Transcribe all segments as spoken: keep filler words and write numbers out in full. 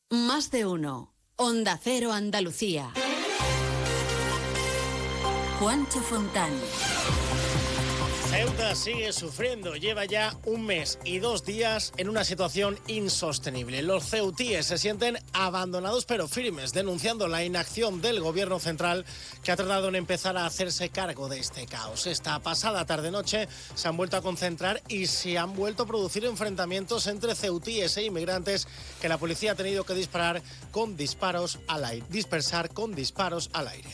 Más de uno. Onda Cero Andalucía. Juancho Fontán. Ceuta sigue sufriendo, lleva ya un mes y dos días en una situación insostenible. Los ceutíes se sienten abandonados pero firmes, denunciando la inacción del gobierno central que ha tardado en empezar a hacerse cargo de este caos. Esta pasada tarde-noche se han vuelto a concentrar y se han vuelto a producir enfrentamientos entre ceutíes e inmigrantes que la policía ha tenido que disparar con disparos al aire, dispersar con disparos al aire.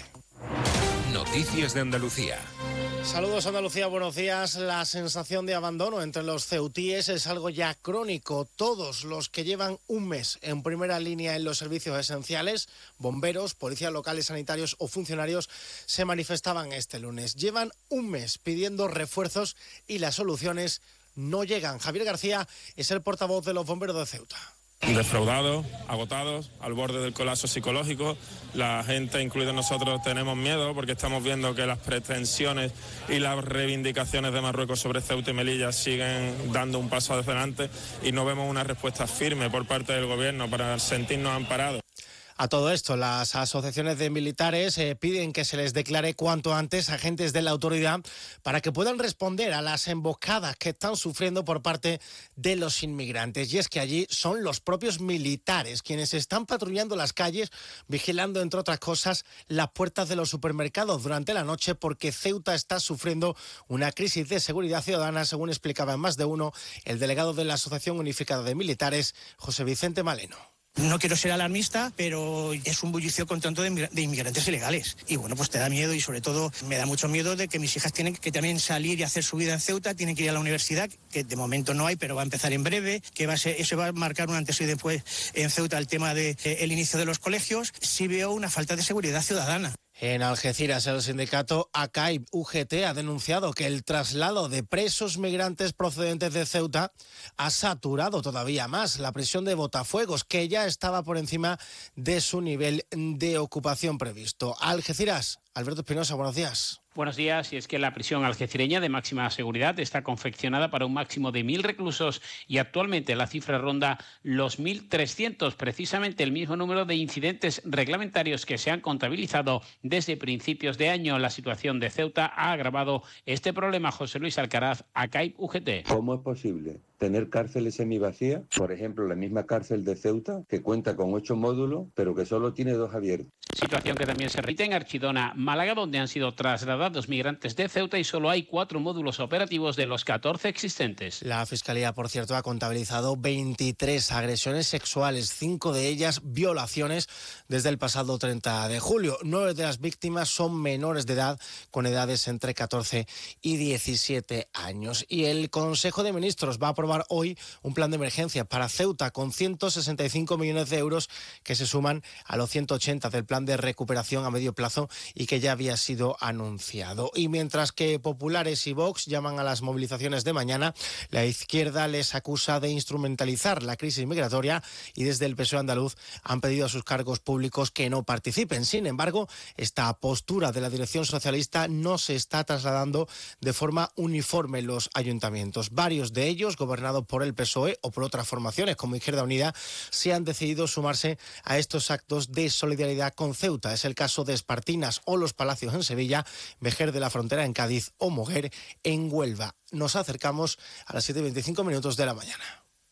Noticias de Andalucía. Saludos Andalucía, buenos días. La sensación de abandono entre los ceutíes es algo ya crónico. Todos los que llevan un mes en primera línea en los servicios esenciales, bomberos, policías locales, sanitarios o funcionarios, se manifestaban este lunes. Llevan un mes pidiendo refuerzos y las soluciones no llegan. Javier García es el portavoz de los bomberos de Ceuta. Defraudados, agotados, al borde del colapso psicológico. La gente, incluidos nosotros, tenemos miedo porque estamos viendo que las pretensiones y las reivindicaciones de Marruecos sobre Ceuta y Melilla siguen dando un paso adelante y no vemos una respuesta firme por parte del gobierno para sentirnos amparados. A todo esto, las asociaciones de militares eh, piden que se les declare cuanto antes agentes de la autoridad para que puedan responder a las emboscadas que están sufriendo por parte de los inmigrantes. Y es que allí son los propios militares quienes están patrullando las calles, vigilando, entre otras cosas, las puertas de los supermercados durante la noche, porque Ceuta está sufriendo una crisis de seguridad ciudadana, según explicaba en Más de Uno el delegado de la Asociación Unificada de Militares, José Vicente Maleno. No quiero ser alarmista, pero es un bullicio constante de inmigrantes ilegales. Y bueno, pues te da miedo y sobre todo me da mucho miedo de que mis hijas tienen que también salir y hacer su vida en Ceuta, tienen que ir a la universidad, que de momento no hay, pero va a empezar en breve, que va a ser, eso va a marcar un antes y después en Ceuta el tema del de, eh, el inicio de los colegios. Sí veo una falta de seguridad ciudadana. En Algeciras, el sindicato A C A I U G T ha denunciado que el traslado de presos migrantes procedentes de Ceuta ha saturado todavía más la prisión de Botafuegos, que ya estaba por encima de su nivel de ocupación previsto. Algeciras, Alberto Espinosa, buenos días. Buenos días, y es que la prisión algecireña de máxima seguridad está confeccionada para un máximo de mil reclusos y actualmente la cifra ronda los mil trescientos, precisamente el mismo número de incidentes reglamentarios que se han contabilizado desde principios de año. La situación de Ceuta ha agravado este problema. José Luis Alcaraz, A C A I U G T. ¿Cómo es posible tener cárceles semivacías? Por ejemplo, la misma cárcel de Ceuta, que cuenta con ocho módulos, pero que solo tiene dos abiertos. Situación que también se repite en Archidona, Málaga, donde han sido trasladados migrantes de Ceuta y solo hay cuatro módulos operativos de los catorce existentes. La Fiscalía, por cierto, ha contabilizado veintitrés agresiones sexuales, cinco de ellas violaciones desde el pasado treinta de julio. Nueve de las víctimas son menores de edad, con edades entre catorce y diecisiete años. Y el Consejo de Ministros va a aprobar hoy un plan de emergencia para Ceuta con ciento sesenta y cinco millones de euros que se suman a los ciento ochenta del plan de recuperación a medio plazo y que ya había sido anunciado. Y mientras que populares y Vox llaman a las movilizaciones de mañana, la izquierda les acusa de instrumentalizar la crisis migratoria y desde el P S O E andaluz han pedido a sus cargos públicos que no participen. Sin embargo, esta postura de la dirección socialista no se está trasladando de forma uniforme en los ayuntamientos. Varios de ellos, gobernados por el P S O E o por otras formaciones como Izquierda Unida, se han decidido sumarse a estos actos de solidaridad con Ceuta. Es el caso de Espartinas o Los Palacios en Sevilla, Vejer de la Frontera en Cádiz o Moguer en Huelva. Nos acercamos a las siete y veinticinco minutos de la mañana.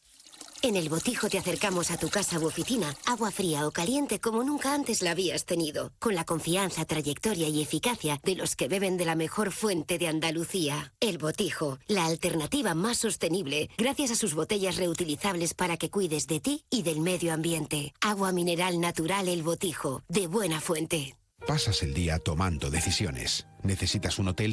En El Botijo te acercamos a tu casa u oficina agua fría o caliente como nunca antes la habías tenido, con la confianza, trayectoria y eficacia de los que beben de la mejor fuente de Andalucía. El Botijo, la alternativa más sostenible, gracias a sus botellas reutilizables para que cuides de ti y del medio ambiente. Agua mineral natural El Botijo, de buena fuente. Pasas el día tomando decisiones. Necesitas un hotel